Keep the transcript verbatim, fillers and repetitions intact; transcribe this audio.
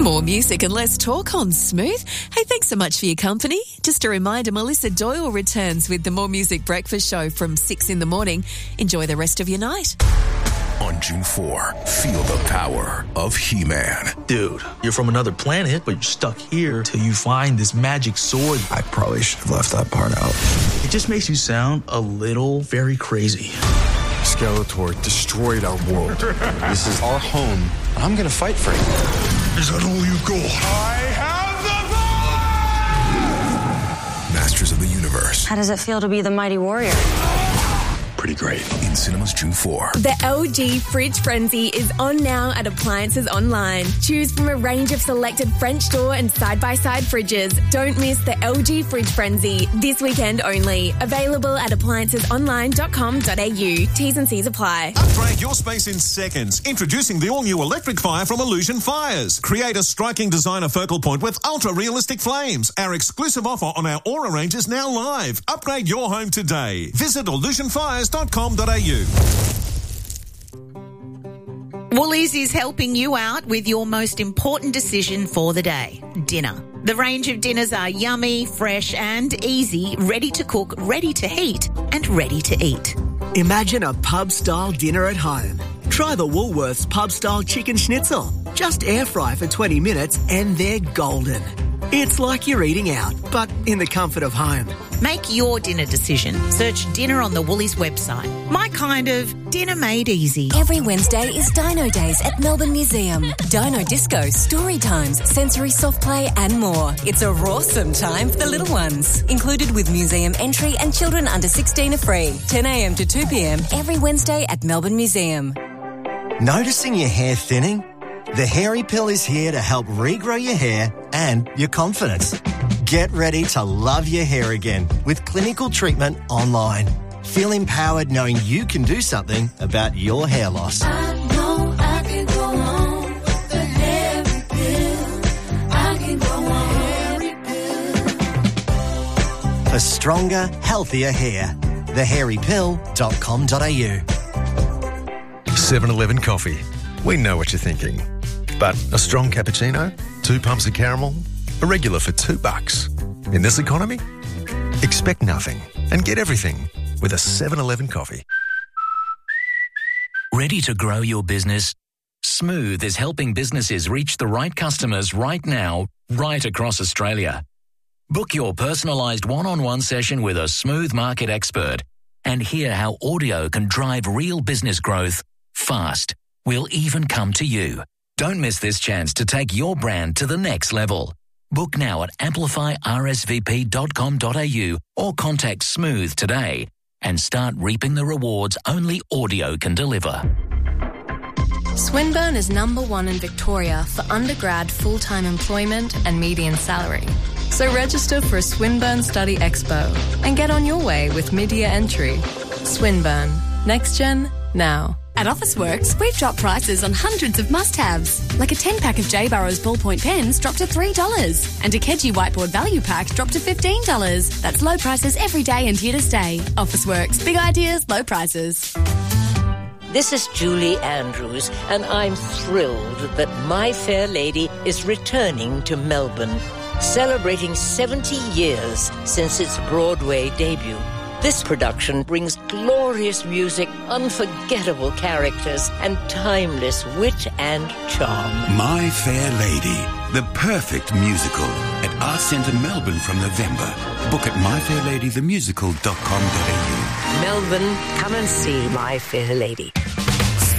More music and less talk on Smooth. Hey, thanks so much for your company. Just a reminder, Melissa Doyle returns with the More Music Breakfast Show from six in the morning. Enjoy the rest of your night. On June fourth, feel the power of He-Man. Dude, you're from another planet, but you're stuck here till you find this magic sword. I probably should have left that part out. It just makes you sound a little very crazy. Skeletor destroyed our world. This is our home, and I'm gonna fight for it. Is that all you got? I have the power! Masters of the Universe. How does it feel to be the mighty warrior? Pretty great. In cinemas June fourth. The L G Fridge Frenzy is on now at Appliances Online. Choose from a range of selected French door and side-by-side fridges. Don't miss the L G Fridge Frenzy this weekend only. Available at appliances online dot com dot a u. T's and C's apply. Upgrade your space in seconds. Introducing the all-new electric fire from Illusion Fires. Create a striking designer focal point with ultra-realistic flames. Our exclusive offer on our Aura range is now live. Upgrade your home today. Visit illusion fires dot com dot a u. Woolies is helping you out with your most important decision for the day, dinner. The range of dinners are yummy, fresh and easy, ready to cook, ready to heat and ready to eat. Imagine a pub-style dinner at home. Try the Woolworths pub-style chicken schnitzel. Just air fry for twenty minutes and they're golden. It's like you're eating out, but in the comfort of home. Make your dinner decision. Search dinner on the Woolies website. My kind of dinner made easy. Every Wednesday is Dino Days at Melbourne Museum. Dino disco, story times, sensory soft play and more. It's a rawsome time for the little ones. Included with museum entry and children under sixteen are free. ten a m to two p m every Wednesday at Melbourne Museum. Noticing your hair thinning? The Hairy Pill is here to help regrow your hair and your confidence. Get ready to love your hair again with clinical treatment online. Feel empowered knowing you can do something about your hair loss. I know I can go on with the Hairy Pill. I can go on Hairy Pill. For stronger, healthier hair. the hairy pill dot com dot a u. seven eleven Coffee. We know what you're thinking. But a strong cappuccino, two pumps of caramel, a regular for two bucks. In this economy, expect nothing and get everything with a seven eleven Coffee. Ready to grow your business? Smooth is helping businesses reach the right customers right now, right across Australia. Book your personalised one-on-one session with a Smooth market expert and hear how audio can drive real business growth fast. We'll even come to you. Don't miss this chance to take your brand to the next level. Book now at amplify r s v p dot com dot a u or contact Smooth today and start reaping the rewards only audio can deliver. Swinburne is number one in Victoria for undergrad full-time employment and median salary. So register for a Swinburne Study Expo and get on your way with mid-year entry. Swinburne. Next Gen, now. At Officeworks, we've dropped prices on hundreds of must-haves, like a ten-pack of J. Burrows ballpoint pens dropped to three dollars and a Kedgie whiteboard value pack dropped to fifteen dollars. That's low prices every day and here to stay. Officeworks, big ideas, low prices. This is Julie Andrews, and I'm thrilled that My Fair Lady is returning to Melbourne, celebrating seventy years since its Broadway debut. This production brings glorious music, unforgettable characters, and timeless wit and charm. My Fair Lady, the perfect musical at Arts Centre Melbourne from November. Book at my fair lady the musical dot com dot a u. Melbourne, come and see My Fair Lady.